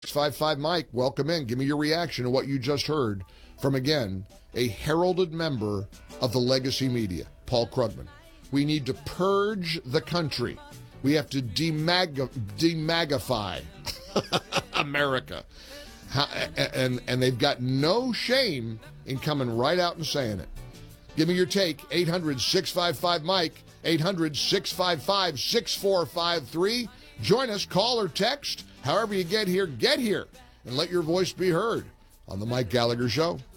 655 Mike, welcome in. Give me your reaction to what you just heard from, again, a heralded member of the legacy media, Paul Krugman. We need to purge the country. We have to demagify America. And they've got no shame in coming right out and saying it. Give me your take. 800-655-MIKE. 800-655-6453. Join us, call or text. However you get here, and let your voice be heard on The Mike Gallagher Show.